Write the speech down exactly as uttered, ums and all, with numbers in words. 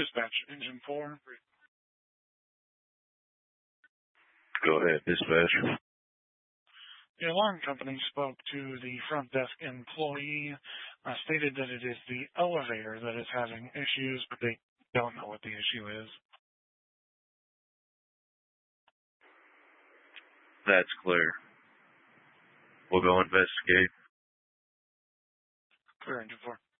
Dispatch engine four. Go ahead, dispatch. The alarm company spoke to the front desk employee, uh, stated that it is the elevator that is having issues, but they don't know what the issue is. That's clear. We'll go investigate. Clear engine four.